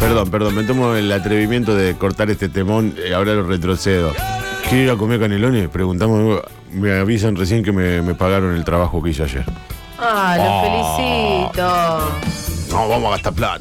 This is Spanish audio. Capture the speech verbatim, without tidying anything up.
perdón, perdón, me tomo el atrevimiento de cortar este temón, eh, ahora lo retrocedo. ¿Quiero ir a comer canelones? Preguntamos, me avisan recién que me, me pagaron el trabajo que hice ayer. Ah, lo oh. felicito. No, vamos a gastar plata.